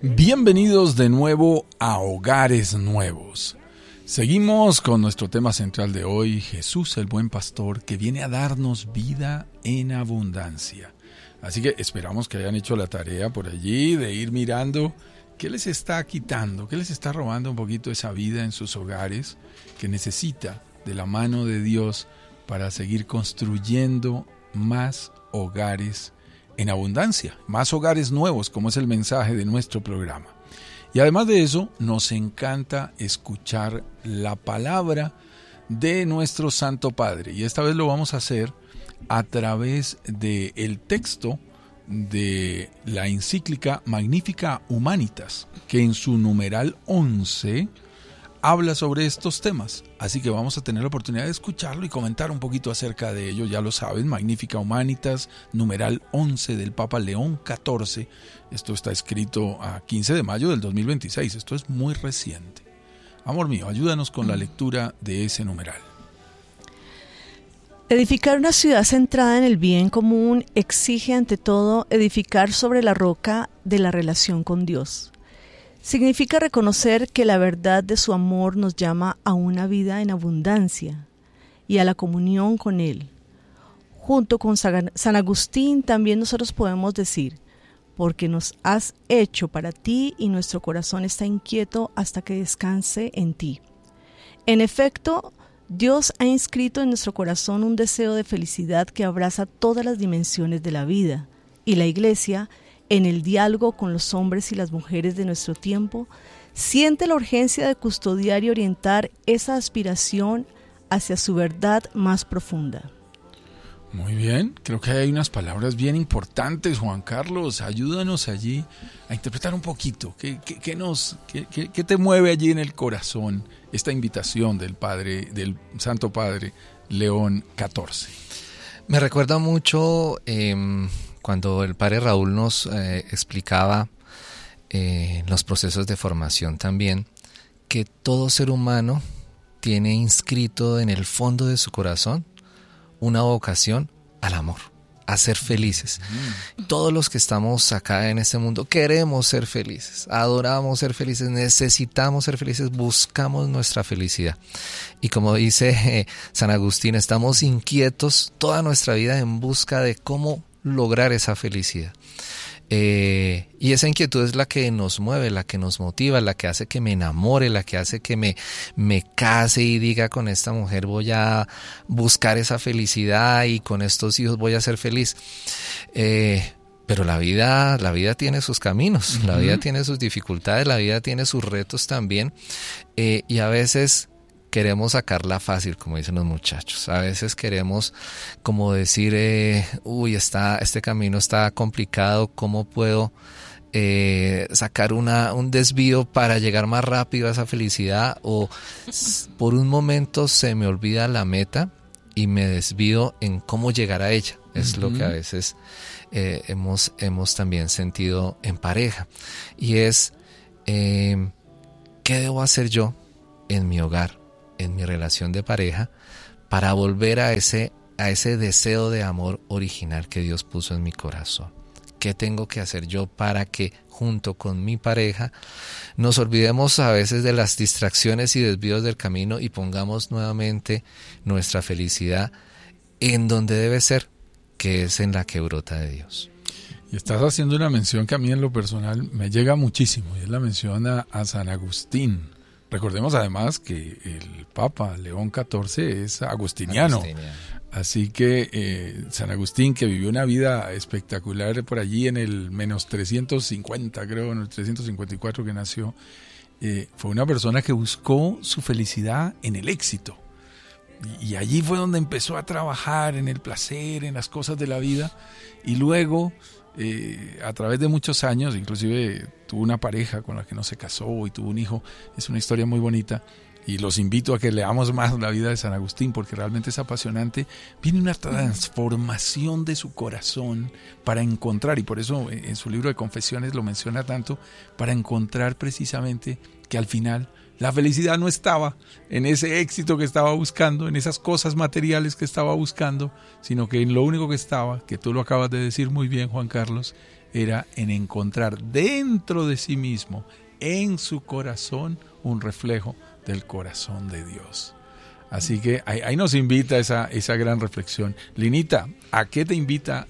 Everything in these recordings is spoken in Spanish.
Bienvenidos de nuevo a Hogares Nuevos. Seguimos con nuestro tema central de hoy, Jesús el buen pastor, que viene a darnos vida en abundancia. Así que esperamos que hayan hecho la tarea por allí de ir mirando qué les está quitando, qué les está robando un poquito esa vida en sus hogares que necesita de la mano de Dios para seguir construyendo más hogares en abundancia, más hogares nuevos, como es el mensaje de nuestro programa. Y además de eso, nos encanta escuchar la palabra de nuestro Santo Padre. Y esta vez lo vamos a hacer a través del texto de la encíclica Magnificat Humanitas, que en su numeral 11 habla sobre estos temas. Así que vamos a tener la oportunidad de escucharlo y comentar un poquito acerca de ello. Ya lo saben, Magnificat Humanitas, numeral 11 del Papa León XIV. Esto está escrito a 15 de mayo del 2026. Esto es muy reciente. Amor mío, ayúdanos con la lectura de ese numeral. Edificar una ciudad centrada en el bien común exige ante todo edificar sobre la roca de la relación con Dios. Significa reconocer que la verdad de su amor nos llama a una vida en abundancia y a la comunión con Él. Junto con San Agustín también nosotros podemos decir, porque nos has hecho para ti y nuestro corazón está inquieto hasta que descanse en ti. En efecto, Dios ha inscrito en nuestro corazón un deseo de felicidad que abraza todas las dimensiones de la vida, y la Iglesia, en el diálogo con los hombres y las mujeres de nuestro tiempo, siente la urgencia de custodiar y orientar esa aspiración hacia su verdad más profunda. Muy bien, creo que hay unas palabras bien importantes, Juan Carlos. Ayúdanos allí a interpretar un poquito. ¿Qué te mueve allí en el corazón esta invitación del Santo Padre León XIV? Me recuerda mucho cuando el padre Raúl nos explicaba los procesos de formación también, que todo ser humano tiene inscrito en el fondo de su corazón una vocación al amor, a ser felices. Todos los que estamos acá en este mundo queremos ser felices, adoramos ser felices, necesitamos ser felices, buscamos nuestra felicidad. Y como dice San Agustín, estamos inquietos toda nuestra vida en busca de cómo lograr esa felicidad. Y esa inquietud es la que nos mueve, la que nos motiva, la que hace que me enamore, la que hace que me case y diga, con esta mujer voy a buscar esa felicidad y con estos hijos voy a ser feliz. Pero la vida tiene sus caminos, la vida tiene sus dificultades, la vida tiene sus retos también, y a veces queremos sacarla fácil, como dicen los muchachos. A veces queremos como decir, este camino está complicado, ¿cómo puedo sacar un desvío para llegar más rápido a esa felicidad? O por un momento se me olvida la meta y me desvío en cómo llegar a ella. Es lo que a veces hemos también sentido en pareja. Y es, ¿qué debo hacer yo en mi hogar, en mi relación de pareja, para volver a ese deseo de amor original que Dios puso en mi corazón? ¿Qué tengo que hacer yo para que junto con mi pareja nos olvidemos a veces de las distracciones y desvíos del camino y pongamos nuevamente nuestra felicidad en donde debe ser, que es en la que brota de Dios? Y estás haciendo una mención que a mí en lo personal me llega muchísimo, y es la mención a San Agustín. Recordemos además que el Papa León XIV es agustiniano. Así que San Agustín, que vivió una vida espectacular por allí en el menos 350, creo, en el 354 que nació, fue una persona que buscó su felicidad en el éxito. Y allí fue donde empezó a trabajar en el placer, en las cosas de la vida, y luego a través de muchos años, inclusive tuvo una pareja con la que no se casó y tuvo un hijo. Es una historia muy bonita y los invito a que leamos más la vida de San Agustín, porque realmente es apasionante. Viene una transformación de su corazón para encontrar, y por eso en su libro de Confesiones lo menciona tanto, para encontrar precisamente que al final la felicidad no estaba en ese éxito que estaba buscando, en esas cosas materiales que estaba buscando, sino que en lo único que estaba, que tú lo acabas de decir muy bien, Juan Carlos, era en encontrar dentro de sí mismo, en su corazón, un reflejo del corazón de Dios. Así que ahí nos invita esa gran reflexión. Linita, ¿a qué te invita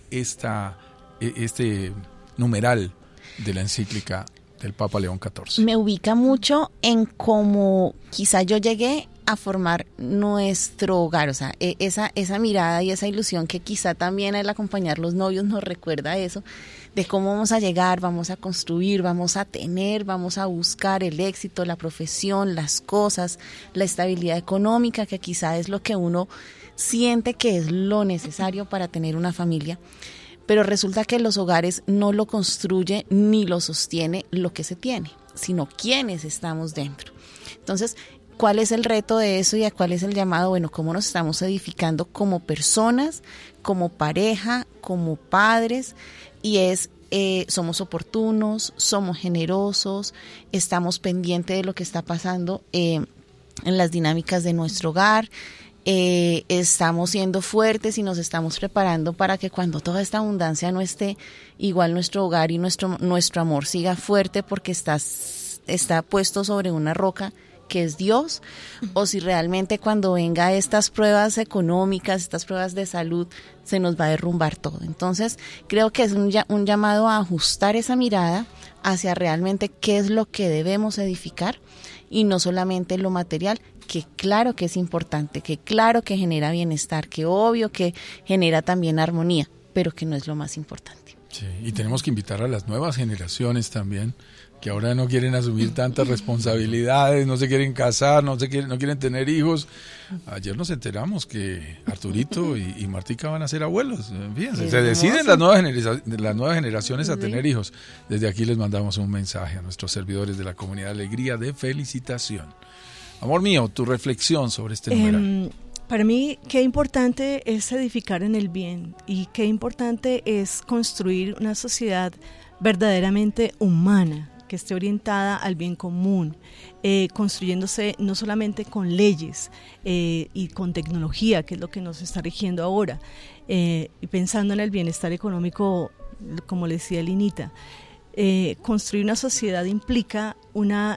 este numeral de la encíclica del Papa León XIV? Me ubica mucho en cómo quizá yo llegué a formar nuestro hogar, o sea, esa mirada y esa ilusión que quizá también al acompañar los novios nos recuerda eso, de cómo vamos a llegar, vamos a construir, vamos a tener, vamos a buscar el éxito, la profesión, las cosas, la estabilidad económica, que quizá es lo que uno siente que es lo necesario para tener una familia. Pero resulta que los hogares no lo construye ni lo sostiene lo que se tiene, sino quienes estamos dentro. Entonces, ¿cuál es el reto de eso y a cuál es el llamado? Bueno, cómo nos estamos edificando como personas, como pareja, como padres, y somos oportunos, somos generosos, estamos pendientes de lo que está pasando en las dinámicas de nuestro hogar, estamos siendo fuertes y nos estamos preparando para que cuando toda esta abundancia no esté, igual nuestro hogar y nuestro amor siga fuerte porque está puesto sobre una roca que es Dios, o si realmente cuando venga estas pruebas económicas, estas pruebas de salud, se nos va a derrumbar todo. Entonces creo que es un llamado a ajustar esa mirada hacia realmente qué es lo que debemos edificar y no solamente lo material, que claro que es importante, que claro que genera bienestar, que obvio que genera también armonía, pero que no es lo más importante. Sí, y tenemos que invitar a las nuevas generaciones también, que ahora no quieren asumir tantas responsabilidades, no se quieren casar, no quieren tener hijos. Ayer nos enteramos que Arturito y Martica van a ser abuelos. Fíjense, se deciden las nuevas generaciones a tener hijos. Desde aquí les mandamos un mensaje a nuestros servidores de la comunidad Alegría de felicitación. Amor mío, tu reflexión sobre este numeral. Para mí, qué importante es edificar en el bien y qué importante es construir una sociedad verdaderamente humana, que esté orientada al bien común, construyéndose no solamente con leyes y con tecnología, que es lo que nos está rigiendo ahora, y pensando en el bienestar económico, como le decía Linita. Construir una sociedad implica una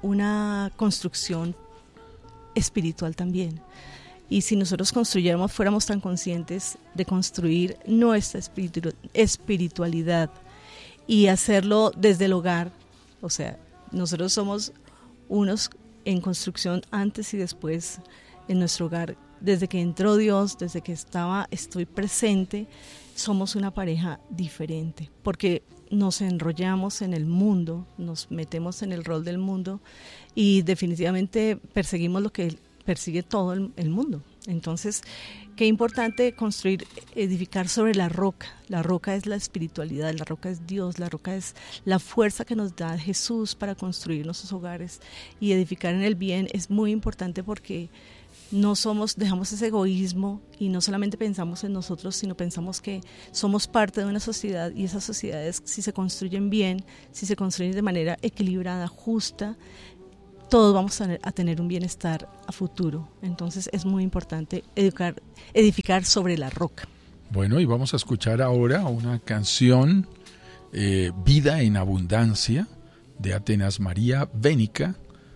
construcción espiritual también. Y si nosotros fuéramos tan conscientes de construir nuestra espiritualidad y hacerlo desde el hogar, o sea, nosotros somos unos en construcción antes y después en nuestro hogar. Desde que entró Dios, desde que estoy presente, somos una pareja diferente, porque nos enrollamos en el mundo, nos metemos en el rol del mundo y definitivamente perseguimos lo que persigue todo el mundo. Entonces, qué importante edificar sobre la roca. La roca es la espiritualidad, la roca es Dios, la roca es la fuerza que nos da Jesús para construir nuestros hogares, y edificar en el bien es muy importante porque dejamos ese egoísmo y no solamente pensamos en nosotros, sino pensamos que somos parte de una sociedad, y esas sociedades, si se construyen bien, si se construyen de manera equilibrada, justa, todos vamos a tener un bienestar a futuro. Entonces es muy importante edificar sobre la roca. Bueno, y vamos a escuchar ahora una canción, Vida en Abundancia, de Atenas María Bénica.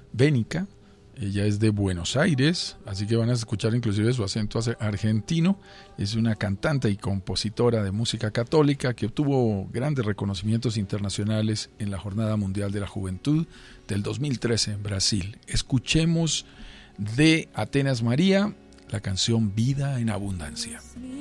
Ella es de Buenos Aires, así que van a escuchar inclusive su acento argentino. Es una cantante y compositora de música católica que obtuvo grandes reconocimientos internacionales en la Jornada Mundial de la Juventud del 2013 en Brasil. Escuchemos de Atenas María la canción Vida en Abundancia.